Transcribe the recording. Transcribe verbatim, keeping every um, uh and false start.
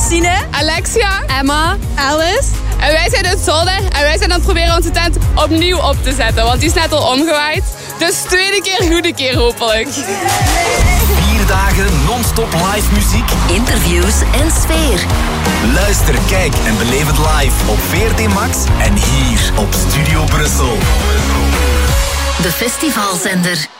Christine, Alexia, Emma, Alice. En wij zijn uit Zolder en wij zijn aan het proberen onze tent opnieuw op te zetten. Want die is net al omgewaaid. Dus tweede keer, goede keer hopelijk. Vier dagen non-stop live muziek, interviews en sfeer. Luister, kijk en beleef het live op V R T Max en hier op Studio Brussel. De festivalzender.